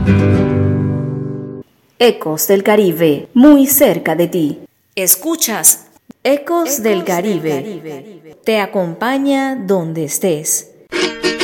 Ecos del Caribe, muy cerca de ti. Escuchas Ecos del Caribe. Te acompaña donde estés.